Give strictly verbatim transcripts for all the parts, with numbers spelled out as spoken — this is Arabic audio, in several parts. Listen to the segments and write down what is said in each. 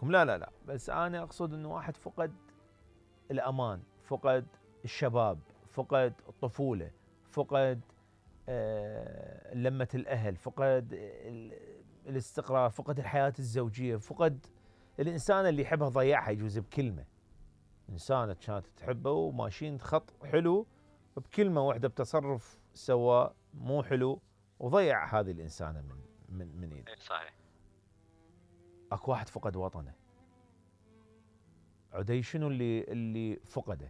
عليكم، لا لا لا، بس انا اقصد انه واحد فقد الامان، فقد الشباب، فقد الطفوله، فقد آه لمة الاهل، فقد ال- الاستقرار، فقد الحياه الزوجيه، فقد الانسان اللي يحبها ضيعها يجوز بكلمه. انسانه كانت تحبه وماشيين خط حلو، بكلمه واحده بتصرف سوى مو حلو وضيع هذه الانسانه من من من ايده. اي صحيح. اكو واحد فقد وطنه. عدي شنو اللي اللي فقده؟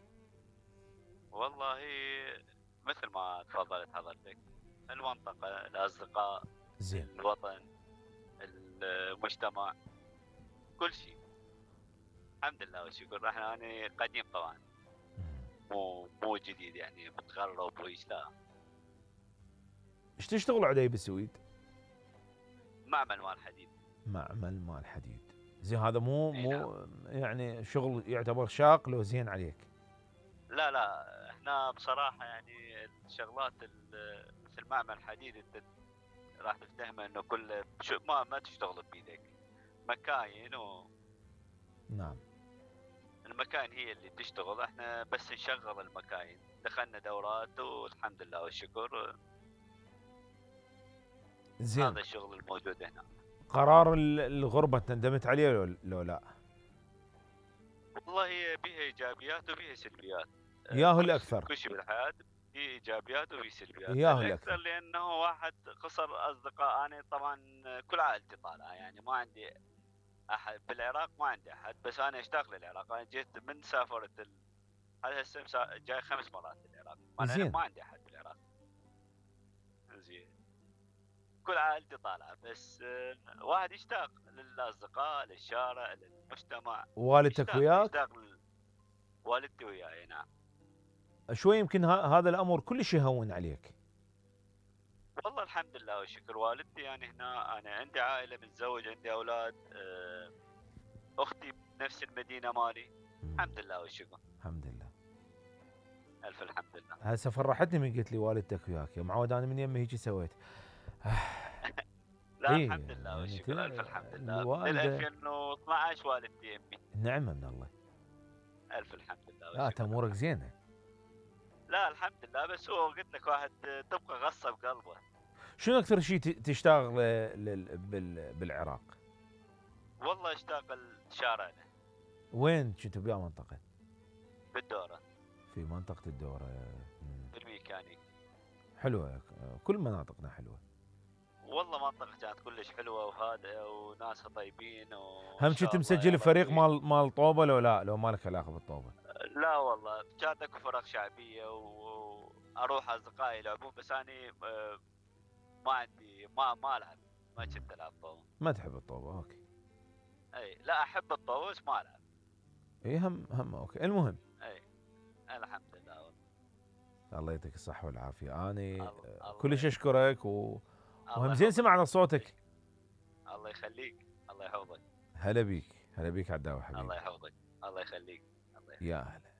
والله مثل ما تفضلت حضرتك، المنطقة، الأصدقاء، زين. الوطن، المجتمع، كل شيء. الحمد لله والشكر. احنا أنا قديم طبعا، مو مو جديد يعني متغرب وإيش لا. ايش تشتغل عدي بالسويد؟ معمل مال حديد. معمل مال حديد. زين، هذا مو اي نعم. مو يعني شغل يعتبر شاق لو زين عليك؟ لا لا، احنا بصراحة يعني الشغلات ال- مثل معمل حديد انت راح تفتهمه انه كل شو ما ما تشتغل بايدك، مكاين، نعم. والمكاين هي اللي تشتغل، احنا بس نشغل المكاين. دخلنا دورات والحمد لله والشكر. زين. هذا الشغل الموجود هنا. قرار ال- الغربة تندمت عليه لو, لو لا؟ والله بيها ايجابيات وبيها سلبيات. آه، ياهو كل شيء الاكثر. كل شيء بالحياة في ايجابيات وفي سلبيات. ياهو الاكثر الاكثر. لانه واحد خسر اصدقاء. انا طبعا كل عائلتي طالعه، يعني ما عندي احد بالعراق، ما عندي احد، بس انا اشتاق للعراق. انا جيت من سافرت ال... هذا هسه مسا- جاي خمس مرات للعراق، مع انا زين. ما عندي احد بالعراق. زين. كل عائلتي طالعه، بس آه، واحد يشتاق للاصدقاء، للشارع، للمجتمع. والدتك يشتاق وياك؟ يشتاق ل- والدتي وياي نعم. شوي يمكن ه- هذا الامر كلش يهون عليك. والله الحمد لله والشكر. والدتي يعني هنا، انا عندي عائله، متزوج، عندي اولاد. آه، اختي بنفس المدينه مالي. الحمد لله والشكر. الحمد لله. الف الحمد لله. هسه فرحتني من قلت لي والدتك وياك، يا معود انا من يمي هيجي سويت. لا اي الحمد لله يعني ت- والشكر. الف الحمد لله. من الوالده ألفين واثنعش والدتي يمي. نعمه من الله. الف الحمد لله لا والشكر. امورك زينه. لا الحمد لله، بس هو قلت لك واحد تبقى غصه بقلبه. شنو اكثر شيء ت- تشتاق ل- لل- بال- بالعراق؟ والله اشتاق لشارعنا وين كنتوا بيا منطقه؟ بالدوره، في منطقه الدوره. مم. بالميكانيك. حلوه، كل مناطقنا حلوه. والله منطقة كانت كلش حلوة وهادئة وناسها طيبين هم وإن كنت شاء الله يا مسجل فريق ربي. مال مال طوبه لو لا؟ لو مالك علاقه بالطوبه؟ لا والله كانت اكو فرق شعبية واروح اصدقائي يلعبون، بس اني آه، ما عندي ما ما العب. ما كنت العب طاولة. ما تحب الطوبه؟ اوكي. اي لا، احب الطاولة بس ما العب. اي هم هم اوكي. المهم، اي الحمد لله والله. الله يعطيك الصحه والعافيه. اني الله كلش الله اشكرك و... وهم الله زين يحفظك. سمعنا صوتك. الله يخليك. الله يحفظك. هلا بيك، هلا بيك عداوي حبيبي. الله يحفظك. الله يخليك. الله يخليك. يا هلا.